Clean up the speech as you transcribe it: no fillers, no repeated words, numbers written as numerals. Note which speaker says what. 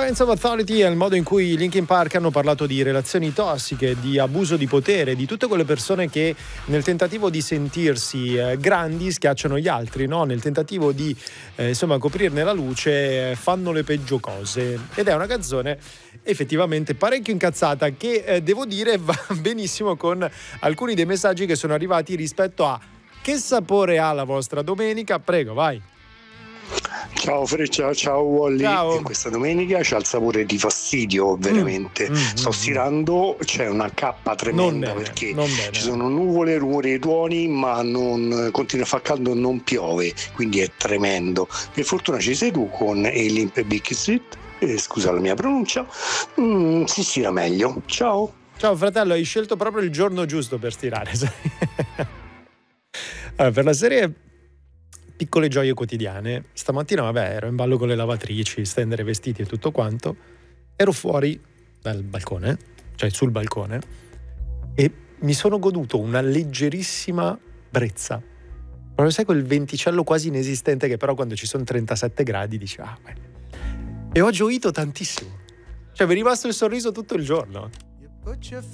Speaker 1: Points of Authority è il modo in cui i Linkin Park hanno parlato di relazioni tossiche, di abuso di potere, di tutte quelle persone che nel tentativo di sentirsi grandi schiacciano gli altri, no? Nel tentativo di coprirne la luce fanno le peggio cose. Ed è una canzone effettivamente parecchio incazzata che devo dire va benissimo con alcuni dei messaggi che sono arrivati rispetto a che sapore ha la vostra domenica. Prego, vai.
Speaker 2: Ciao Freccia, ciao Wally.
Speaker 1: Ciao.
Speaker 2: Questa domenica c'ha il sapore di fastidio, veramente. Sto stirando, c'è una cappa tremenda perché ci sono nuvole, rumori e tuoni, ma non continua a far caldo, non piove, quindi è tremendo. Per fortuna ci sei tu con Limp Bizkit, scusa la mia pronuncia, si stira meglio. Ciao.
Speaker 1: Ciao fratello, hai scelto proprio il giorno giusto per stirare. Allora, per la serie Piccole gioie quotidiane, stamattina ero in ballo con le lavatrici, stendere vestiti e tutto quanto, ero fuori dal balcone, cioè sul balcone, e mi sono goduto una leggerissima brezza. Proprio sai quel venticello quasi inesistente che però quando ci sono 37 gradi dici e ho gioito tantissimo. Cioè mi è rimasto il sorriso tutto il giorno.